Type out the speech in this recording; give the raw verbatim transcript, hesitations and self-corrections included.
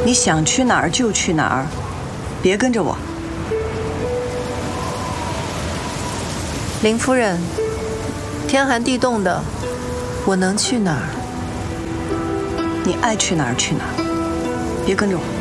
你想去哪儿就去哪儿，别跟着我。 林夫人，天寒地冻的，我能去哪儿？ 你爱去哪儿去哪儿，别跟着我。